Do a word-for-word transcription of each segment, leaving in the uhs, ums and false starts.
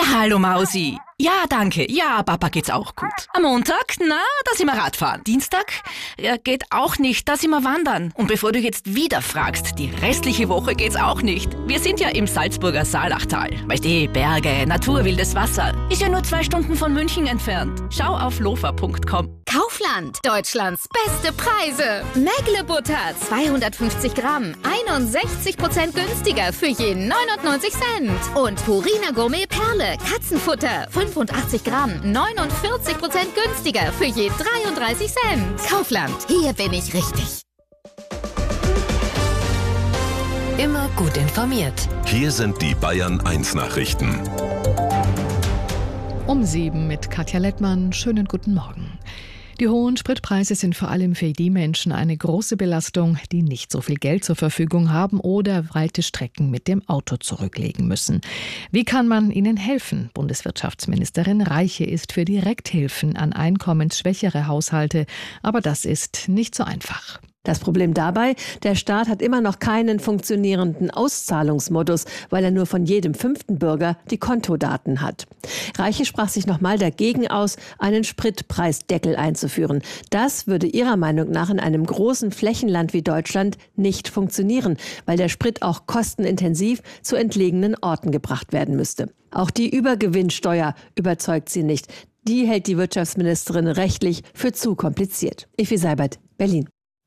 Hallo Mausi. Ja, danke. Ja, Papa geht's auch gut. Am Montag, na, da sind wir Radfahren. Dienstag, ja, geht auch nicht, da sind wir wandern. Und bevor du jetzt wieder fragst, die restliche Woche geht's auch nicht. Wir sind ja im Salzburger Saalachtal. Weißt du, Berge, Natur, wildes Wasser. Ist ja nur zwei Stunden von München entfernt. Schau auf lofa punkt com. Kaufland, Deutschlands beste Preise. Mägle-Butter, zweihundertfünfzig Gramm, einundsechzig Prozent günstiger für je neunundneunzig Cent. Und Purina Gourmet Perle, Katzenfutter, fünfundachtzig Gramm, neunundvierzig Prozent günstiger für je dreiunddreißig Cent. Kaufland, hier bin ich richtig. Immer gut informiert. Hier sind die Bayern eins Nachrichten. Um sieben mit Katja Lettmann. Schönen guten Morgen. Die hohen Spritpreise sind vor allem für die Menschen eine große Belastung, die nicht so viel Geld zur Verfügung haben oder weite Strecken mit dem Auto zurücklegen müssen. Wie kann man ihnen helfen? Bundeswirtschaftsministerin Reiche ist für Direkthilfen an einkommensschwächere Haushalte, aber das ist nicht so einfach. Das Problem dabei, der Staat hat immer noch keinen funktionierenden Auszahlungsmodus, weil er nur von jedem fünften Bürger die Kontodaten hat. Reiche sprach sich nochmal dagegen aus, einen Spritpreisdeckel einzuführen. Das würde ihrer Meinung nach in einem großen Flächenland wie Deutschland nicht funktionieren, weil der Sprit auch kostenintensiv zu entlegenen Orten gebracht werden müsste. Auch die Übergewinnsteuer überzeugt sie nicht. Die hält die Wirtschaftsministerin rechtlich für zu kompliziert. Effi Seibert, Berlin.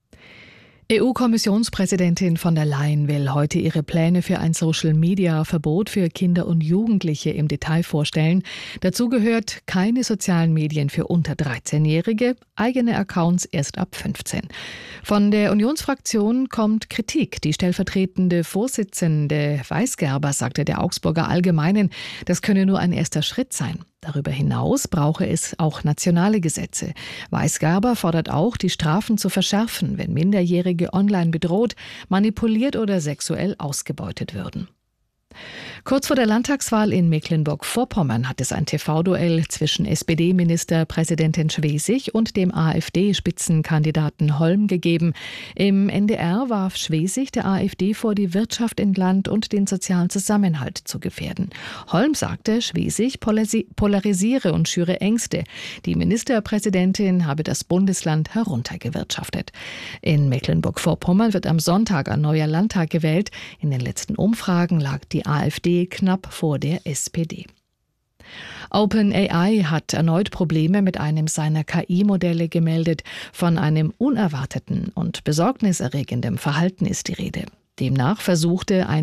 E U-Kommissionspräsidentin von der Leyen will heute ihre Pläne für ein Social-Media-Verbot für Kinder und Jugendliche im Detail vorstellen. Dazu gehört keine sozialen Medien für unter dreizehnjährige, eigene Accounts erst ab fünfzehn. Von der Unionsfraktion kommt Kritik. Die stellvertretende Vorsitzende Weisgerber sagte der Augsburger Allgemeinen, das könne nur ein erster Schritt sein. Darüber hinaus brauche es auch nationale Gesetze. Weisgerber fordert auch, die Strafen zu verschärfen, wenn Minderjährige online bedroht, manipuliert oder sexuell ausgebeutet würden. Kurz vor der Landtagswahl in Mecklenburg-Vorpommern hat es ein T V-Duell zwischen S P D-Ministerpräsidentin Schwesig und dem AfD-Spitzenkandidaten Holm gegeben. Im N D R warf Schwesig der AfD vor, die Wirtschaft in Land und den sozialen Zusammenhalt zu gefährden. Holm sagte, Schwesig polarisiere und schüre Ängste. Die Ministerpräsidentin habe das Bundesland heruntergewirtschaftet. In Mecklenburg-Vorpommern wird am Sonntag ein neuer Landtag gewählt. In den letzten Umfragen lag die AfD knapp vor der S P D. OpenAI hat erneut Probleme mit einem seiner K I-Modelle gemeldet. Von einem unerwarteten und besorgniserregenden Verhalten ist die Rede. Demnach versuchte ein